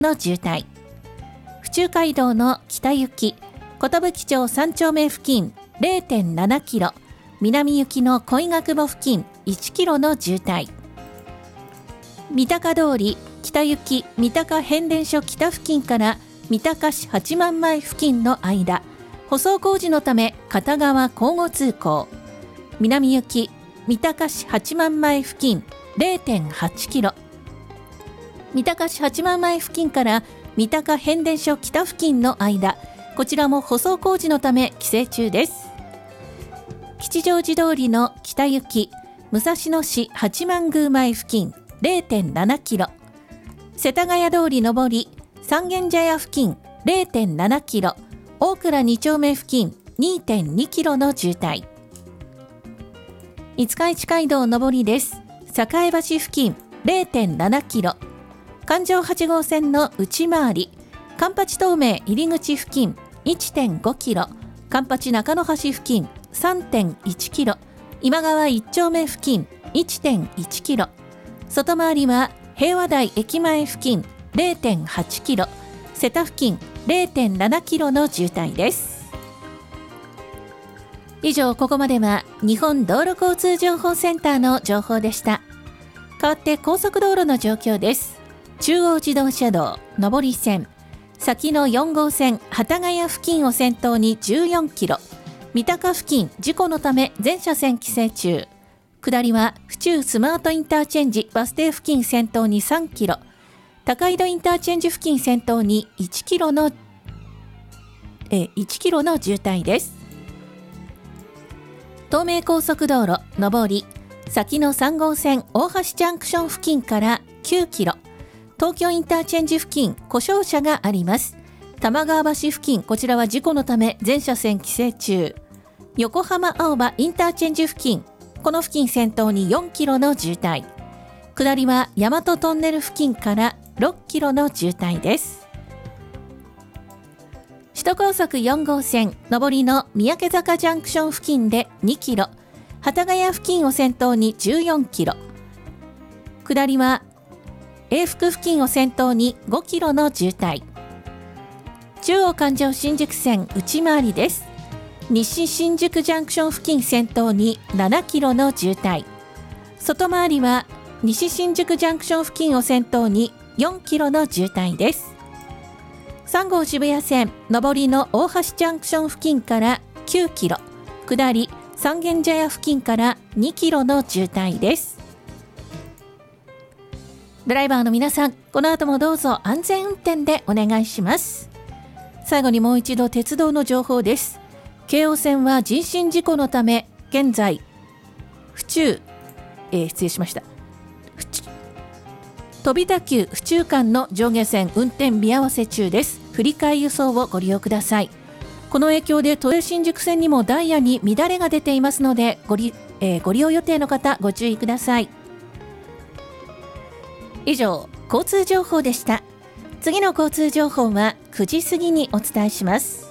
の渋滞。府中街道の北行き寿町3丁目付近 0.7 キロ、南行きの恋ヶ久保付近1キロの渋滞。三鷹通り北行き三鷹変電所北付近から三鷹市八幡前付近の間、舗装工事のため片側交互通行。南行き三鷹市八幡前付近 0.8 キロ、三鷹市八幡前付近から三鷹変電所北付近の間、こちらも舗装工事のため規制中です。吉祥寺通りの北行き武蔵野市八幡宮前付近 0.7 キロ、世田谷通り上り三軒茶屋付近 0.7 キロ、大倉2丁目付近 2.2 キロの渋滞。五日市街道上りです。栄橋付近 0.7 キロ、環状8号線の内回り環八東名入り口付近 1.5 キロ、環八中野橋付近 3.1 キロ、今川1丁目付近 1.1 キロ、外回りは平和台駅前付近 0.8 キロ、瀬田付近 0.7 キロの渋滞です。以上、ここまでは日本道路交通情報センターの情報でした。代わって高速道路の状況です。中央自動車道上り線、先の4号線幡ヶ谷付近を先頭に14キロ、三鷹付近事故のため全車線規制中。下りは府中スマートインターチェンジバス停付近先頭に3キロ、高井戸インターチェンジ付近先頭に1キロの渋滞です。東名高速道路上り、先の3号線大橋ジャンクション付近から9キロ、東京インターチェンジ付近故障車があります。玉川橋付近、こちらは事故のため全車線規制中。横浜青葉インターチェンジ付近、この付近先頭に4キロの渋滞。下りは大和トンネル付近から6キロの渋滞です。首都高速4号線上りの三宅坂ジャンクション付近で2キロ、幡ヶ谷付近を先頭に14キロ、下りは永福付近を先頭に5キロの渋滞。中央環状新宿線内回りです。西新宿ジャンクション付近先頭に7キロの渋滞。外回りは西新宿ジャンクション付近を先頭に4キロの渋滞です。3号渋谷線上りの大橋ジャンクション付近から9キロ、下り三軒茶屋付近から2キロの渋滞です。ドライバーの皆さん、この後もどうぞ安全運転でお願いします。最後にもう一度鉄道の情報です。京王線は人身事故のため現在飛田急府中間の上下線運転見合わせ中です。振り替え輸送をご利用ください。この影響で都営新宿線にもダイヤに乱れが出ていますのでご利用予定の方ご注意ください。以上、交通情報でした。次の交通情報は9時過ぎにお伝えします。